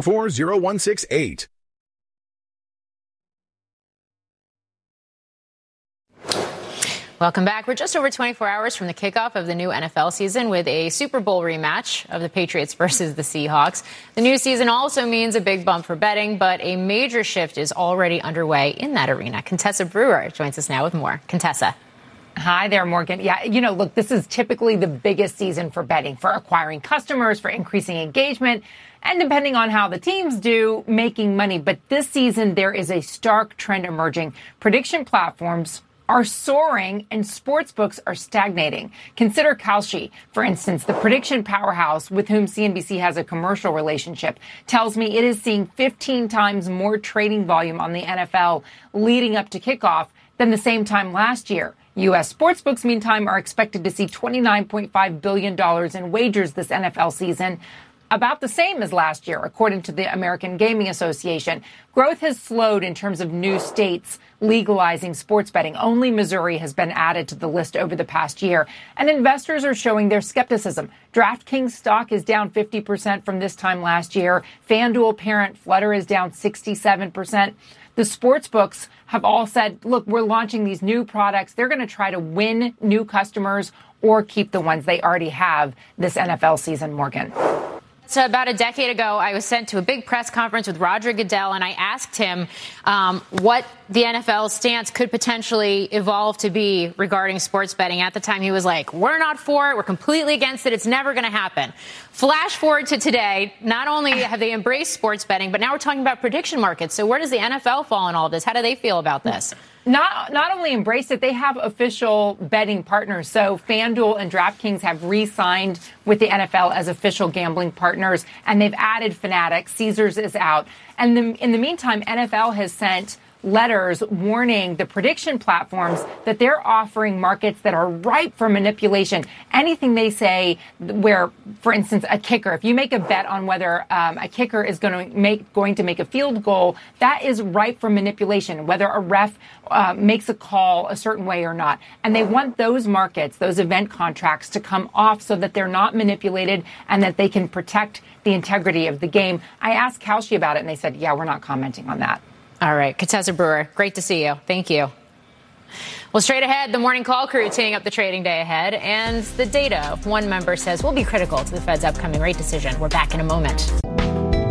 844-0168. Welcome back. We're just over 24 hours from the kickoff of the new NFL season with a Super Bowl rematch of the Patriots versus the Seahawks. The new season also means a big bump for betting, but a major shift is already underway in that arena. Contessa Brewer joins us now with more. Contessa. Hi there, Morgan. Yeah, look, this is typically the biggest season for betting, for acquiring customers, for increasing engagement, and depending on how the teams do, making money. But this season, there is a stark trend emerging. Prediction platforms are soaring and sportsbooks are stagnating. Consider Kalshi, for instance, the prediction powerhouse with whom CNBC has a commercial relationship, tells me it is seeing 15 times more trading volume on the NFL leading up to kickoff than the same time last year. U.S. sportsbooks, meantime, are expected to see $29.5 billion in wagers this NFL season, about the same as last year, according to the American Gaming Association. Growth has slowed in terms of new states legalizing sports betting. Only Missouri has been added to the list over the past year. And investors are showing their skepticism. DraftKings stock is down 50% from this time last year. FanDuel parent Flutter is down 67%. The sports books have all said, look, we're launching these new products. They're going to try to win new customers or keep the ones they already have this NFL season, Morgan. So about a decade ago, I was sent to a big press conference with Roger Goodell, and I asked him what the NFL's stance could potentially evolve to be regarding sports betting. At the time, he was like, we're not for it. We're completely against it. It's never going to happen. Flash forward to today. Not only have they embraced sports betting, but now we're talking about prediction markets. So where does the NFL fall in all of this? How do they feel about this? Not only embrace it, they have official betting partners. So FanDuel and DraftKings have re-signed with the NFL as official gambling partners, and they've added Fanatics. Caesars is out. And in the meantime, NFL has sent letters warning the prediction platforms that they're offering markets that are ripe for manipulation. Anything they say where, for instance, a kicker, if you make a bet on whether a kicker is going to make a field goal, that is ripe for manipulation, whether a ref makes a call a certain way or not. And they want those markets, those event contracts, to come off so that they're not manipulated and that they can protect the integrity of the game. I asked Kalshi about it, and they said, yeah, we're not commenting on that. All right. Contessa Brewer, great to see you. Thank you. Well, straight ahead, the Morning Call crew teeing up the trading day ahead. And the data, one member says, will be critical to the Fed's upcoming rate decision. We're back in a moment.